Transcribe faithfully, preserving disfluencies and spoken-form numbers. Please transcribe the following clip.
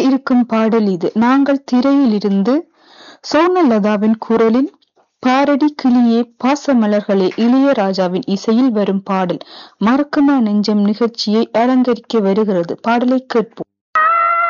இருக்கும் பாடல் இது. நாங்கள் திரையிலிருந்து சோனலதாவின் குரலில் பாரடி கிளியே பாசமலர்களே இளையராஜாவின் இசையில் வரும் பாடல் மறக்குமா நெஞ்சம் நிகழ்ச்சியை அலங்கரிக்க வருகிறது. பாடலை கேட்போம்.